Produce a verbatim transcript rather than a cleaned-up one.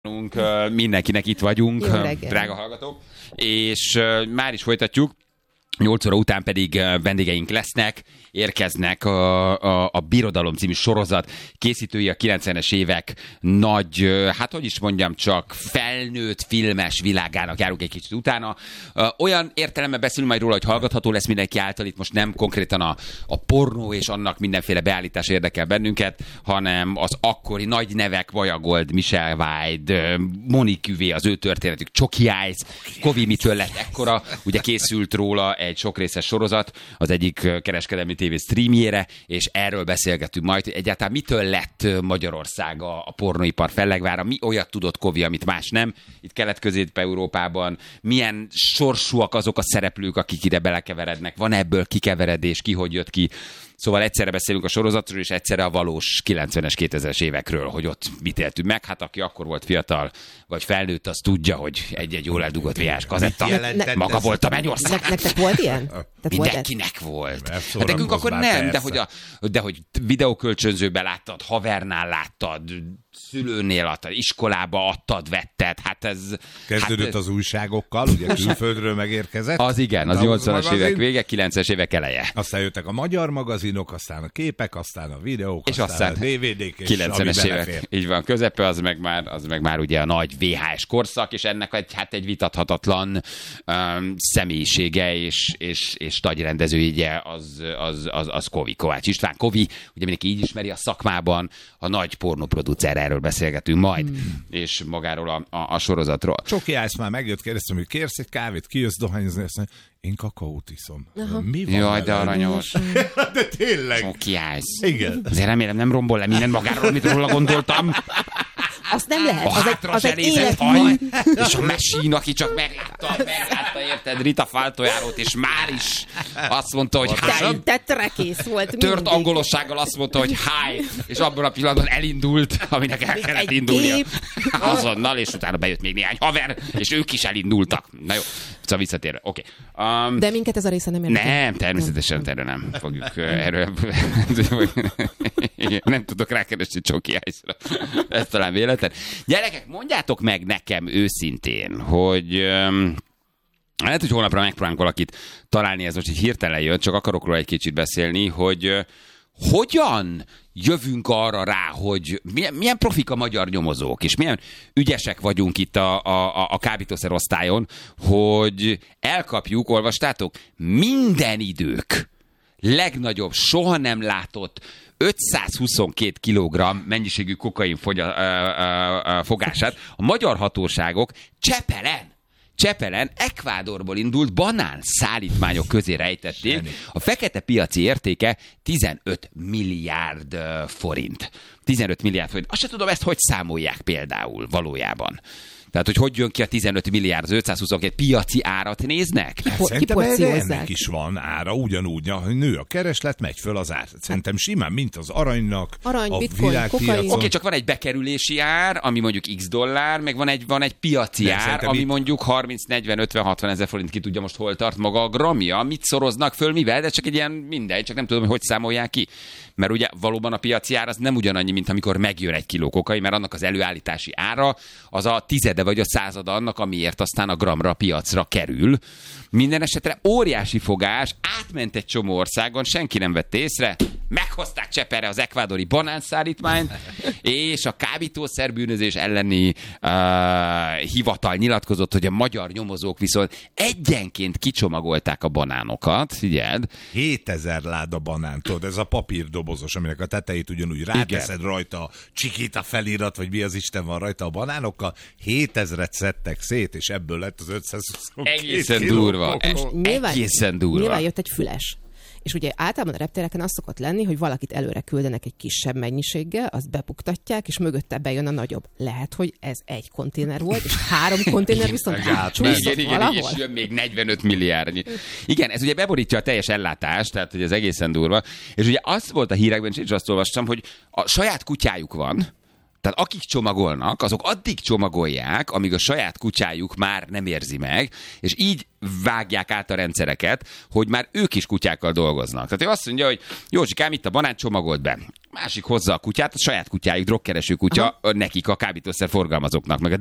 Mindenkinek itt vagyunk, drága hallgatók, és már is folytatjuk. nyolc óra után pedig vendégeink lesznek, érkeznek a, a, a Birodalom című sorozat készítői, a kilencvenes évek nagy, hát hogy is mondjam, csak felnőtt filmes világának járunk egy kicsit utána. Olyan értelemben beszélünk majd róla, hogy hallgatható lesz mindenki által, itt most nem konkrétan a, a pornó és annak mindenféle beállítás érdekel bennünket, hanem az akkori nagy nevek, Vajagold, Michelle White, Monique Uvé, az ő történetük, Csoki Ice, Kovi mitől lett ekkora, ugye készült róla egy sokrészes sorozat, az egyik kereskedelmi tévé streamjére, és erről beszélgetünk majd, hogy egyáltalán mitől lett Magyarország a, a pornóipar fellegvára, mi olyat tudott Kovi, amit más nem, itt Kelet-Közép-Európában, milyen sorsúak azok a szereplők, akik ide belekeverednek, van ebből kikeveredés, ki hogy jött ki. Szóval egyszerre beszélünk a sorozatról, és egyszerre a valós kilencvenes, kétezres évekről, hogy ott mit éltünk meg. Hát aki akkor volt fiatal, vagy felnőtt, az tudja, hogy egy-egy jól eldugott vé há es kazetta maga volt a mennyország. Ne, nektek volt ilyen? Tehát mindenkinek volt. volt. Hát nekünk akkor nem, de hogy, a, de hogy videókölcsönzőben láttad, havernál láttad, szülőnél adtad, iskolába adtad, vetted, hát ez... Kezdődött hát, az újságokkal, ugye külföldről megérkezett. Az igen, az nyolcvanas évek vége, kilencvenes évek eleje. Aztán jöttek a magyar magazinok, aztán a képek, aztán a videók, és aztán, aztán a dé vé dé-k, és kilencvenes évek. Így van, közepe, az meg már, az meg már ugye a nagy vé há es korszak, és ennek egy, hát egy vitathatatlan um, személyisége és, és, és nagyrendezője az, az, az, az Kovi, Kovács István. Kovi, ugye mindenki így ismeri a szakmában, a nagy pornoproducer, erről beszélgetünk majd, hmm. és magáról a, a, a sorozatról. Csoki Ice már megjött, kérdeztem, hogy kérsz egy kávét, kijössz dohányozni, azt mondja, én kakaót iszom. Aha. Mi van? Jaj, de aranyos. De tényleg. Csoki Ice. Igen. Azért remélem nem rombol le minden magáról, amit róla gondoltam. Azt nem lehet. A az egy, az egy életmű. És a Messin, aki csak meglátta, meglátta, érted, Rita Faltojárót, és már is azt mondta, hogy hi. Tetrekész volt. Tört mindig. Angolossággal azt mondta, hogy hi, és abban a pillanatban elindult, aminek el kellett egy indulnia. Gép. Azonnal, és utána bejött még néhány haver, és ők is elindultak. Na jó, szóval visszatérve. Oké. Okay. Um, De minket ez a része nem érdekel. Nem, természetesen erről nem fogjuk. Erről nem tudok rákeresni Csoki Ice-ra. Ez talán véletlen. Gyerekek, mondjátok meg nekem őszintén, hogy um, lehet, hogy holnapra megpróbálunk valakit találni, ez most így hirtelen jött, csak akarok róla egy kicsit beszélni, hogy uh, hogyan jövünk arra rá, hogy milyen, milyen profik a magyar nyomozók, és milyen ügyesek vagyunk itt a, a, a kábítószer osztályon, hogy elkapjuk, olvastátok, minden idők legnagyobb, soha nem látott ötszázhuszonkét kilogramm mennyiségű kokain fogya, ö, ö, ö, fogását a magyar hatóságok Csepelen, Csepelen, Ekvádorból indult banán szállítmányok közé rejtették. A fekete piaci értéke tizenöt milliárd forint. tizenöt milliárd forint. Azt sem tudom, ezt hogy számolják például valójában. Tehát, hogy hogy jön ki a tizenöt milliárd, az ötszázhuszonkét piaci árat néznek? Hát szerintem ennek is van ára, ugyanúgy, hogy nő a kereslet, megy föl az ár. Szerintem simán, mint az aranynak, Arany, a bitcoin, világpiacon. kokain. Oké, csak van egy bekerülési ár, ami mondjuk x dollár, meg van egy, van egy piaci Nem, ár, ami itt... mondjuk harminc, negyven, ötven, hatvan ezer forint, ki tudja most hol tart maga a gramja, mit szoroznak föl, mivel, de csak egy ilyen mindegy, csak nem tudom, hogy hogy számolják ki. Mert ugye valóban a piaci ár az nem ugyanannyi, mint amikor megjön egy kiló kokain, mert annak az előállítási ára az a tizede vagy a százada annak, amiért aztán a gramra, a piacra kerül. Minden esetre óriási fogás, átment egy csomó országon, senki nem vette észre, meghozták Cseperre az ekvádori banánszállítmányt, és a kábítószerbűnözés elleni uh, hivatal nyilatkozott, hogy a magyar nyomozók viszont egyenként kicsomagolták a banánokat, figyeld. hétezer láda banán, tudod, ez a papírdobozos, aminek a tetejét ugyanúgy ráteszed igen. rajta a Csikita felirat, vagy mi az Isten van rajta a banánokkal, hétezret szedtek szét, és ebből lett az ötszázhuszonkét Egészen durva. Nyilván, Egészen durva. Nyilván jött egy füles. És ugye általában a reptereken az szokott lenni, hogy valakit előre küldenek egy kisebb mennyiséggel, azt bepuktatják, és mögötte bejön a nagyobb. Lehet, hogy ez egy konténer volt, és három konténer viszont átcsúszott valahol. Igen, és jön még negyvenöt milliárdnyi. Igen, ez ugye beborítja a teljes ellátást, tehát hogy ez egészen durva. És ugye az volt a hírekben, és azt olvastam, hogy a saját kutyájuk van, tehát akik csomagolnak, azok addig csomagolják, amíg a saját kutyájuk már nem érzi meg, és így vágják át a rendszereket, hogy már ők is kutyákkal dolgoznak. Tehát ő azt mondja, hogy Józsikám, itt a banán, csomagolt be. másik hozza a kutyát, a saját kutyájuk, drogkereső kutya, aha, nekik a kábítószer forgalmazóknak, meg a